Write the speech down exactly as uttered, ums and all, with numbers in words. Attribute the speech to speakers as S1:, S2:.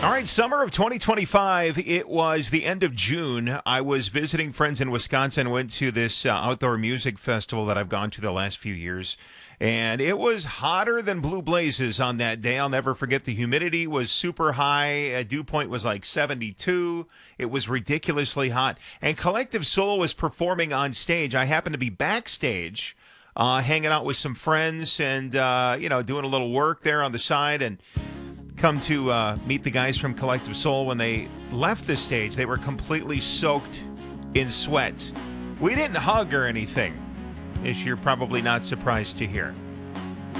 S1: All right, summer of twenty twenty-five. It was the end of June. I was visiting friends in Wisconsin, went to this uh, outdoor music festival that I've gone to the last few years, and it was hotter than blue blazes on that day. I'll never forget. The humidity was super high. Uh, dew point was like seventy-two. It was ridiculously hot, and Collective Soul was performing on stage. I happened to be backstage, uh, hanging out with some friends and, uh, you know, doing a little work there on the side, and come to uh, meet the guys from Collective Soul. When they left the stage, they were completely soaked in sweat. We didn't hug or anything, as you're probably not surprised to hear.